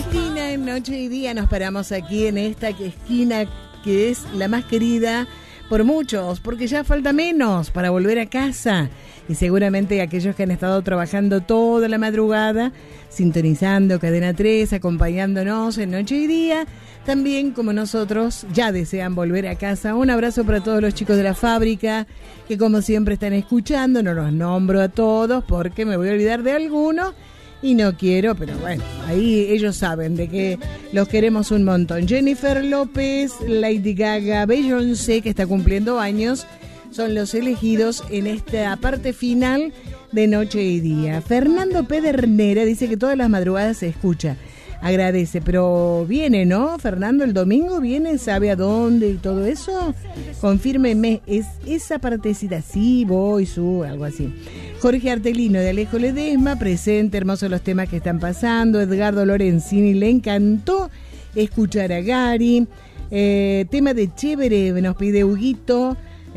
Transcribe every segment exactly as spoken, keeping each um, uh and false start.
esquina, en Noche y Día, nos paramos aquí en esta esquina que es la más querida por muchos, porque ya falta menos para volver a casa. Y seguramente aquellos que han estado trabajando toda la madrugada, sintonizando Cadena tres, acompañándonos en Noche y Día, también como nosotros ya desean volver a casa. Un abrazo para todos los chicos de la fábrica que como siempre están escuchando. No los nombro a todos porque me voy a olvidar de alguno y no quiero, pero bueno, ahí ellos saben de que los queremos un montón. Jennifer López, Lady Gaga, Beyoncé, que está cumpliendo años, son los elegidos en esta parte final de Noche y Día. Fernando Pedernera dice que todas las madrugadas se escucha. Agradece, pero viene, ¿no? Fernando, el domingo viene, ¿sabe a dónde y todo eso? Confírmeme, es esa partecita, sí, voy, sube, algo así. Jorge Artelino de Alejo Ledesma, presente, hermosos los temas que están pasando. Edgardo Lorenzini, le encantó escuchar a Gary. Eh, tema de Chévere, nos pide Huguito.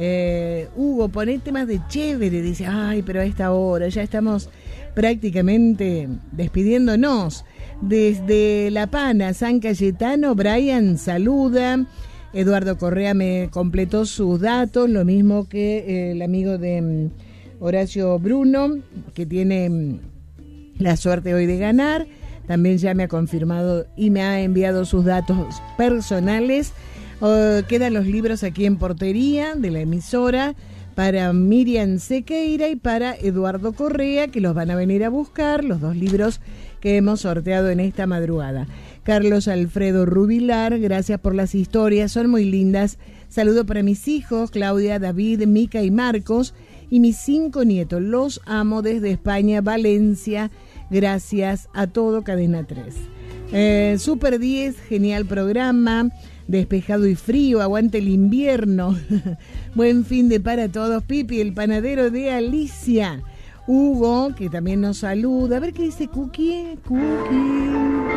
Eh, Hugo, poné temas de Chévere, dice, ay, pero a esta hora ya estamos prácticamente despidiéndonos. Desde La Pana, San Cayetano, Brian saluda. Eduardo Correa me completó sus datos, lo mismo que eh, el amigo de um, Horacio Bruno, que tiene um, la suerte hoy de ganar. También ya me ha confirmado y me ha enviado sus datos personales. Uh, quedan los libros aquí en portería de la emisora para Miriam Sequeira y para Eduardo Correa, que los van a venir a buscar, los dos libros que hemos sorteado en esta madrugada. Carlos Alfredo Rubilar, gracias por las historias, son muy lindas. Saludo para mis hijos, Claudia, David, Mica y Marcos, y mis cinco nietos. Los amo desde España, Valencia. Gracias a todo Cadena tres. Eh, Super diez, genial programa. Despejado y frío, aguante el invierno. Buen fin de para todos. Pipi, el panadero de Alicia. Hugo, que también nos saluda. A ver qué dice Cookie. Cookie.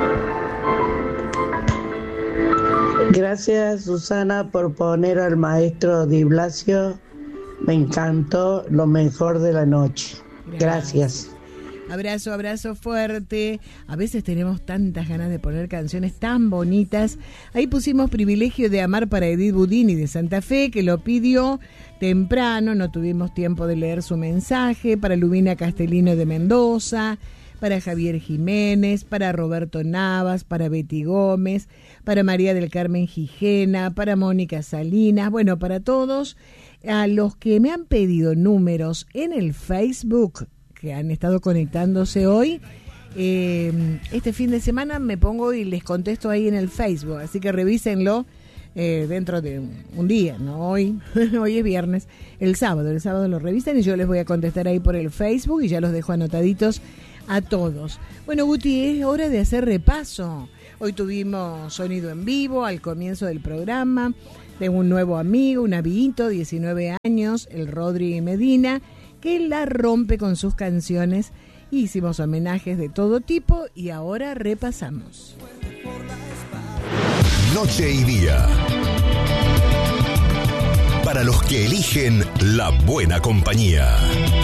Gracias, Susana, por poner al maestro Di Blasio. Me encantó, lo mejor de la noche. Gracias. Gracias. Abrazo, abrazo fuerte. A veces tenemos tantas ganas de poner canciones tan bonitas. Ahí pusimos Privilegio de Amar para Edith Budini de Santa Fe, que lo pidió temprano, no tuvimos tiempo de leer su mensaje. Para Lubina Castellino de Mendoza, para Javier Jiménez, para Roberto Navas, para Betty Gómez, para María del Carmen Gijena, para Mónica Salinas, bueno, para todos a los que me han pedido números en el Facebook, que han estado conectándose hoy. Eh, este fin de semana me pongo y les contesto ahí en el Facebook, así que revísenlo eh, dentro de un, un día, no hoy, hoy es viernes, el sábado, el sábado lo revisan y yo les voy a contestar ahí por el Facebook y ya los dejo anotaditos a todos. Bueno, Guti, es hora de hacer repaso. Hoy tuvimos sonido en vivo al comienzo del programa de un nuevo amigo, un amiguito, diecinueve años, el Rodri Medina, que la rompe con sus canciones. Hicimos homenajes de todo tipo y ahora repasamos. Noche y Día. Para los que eligen la buena compañía.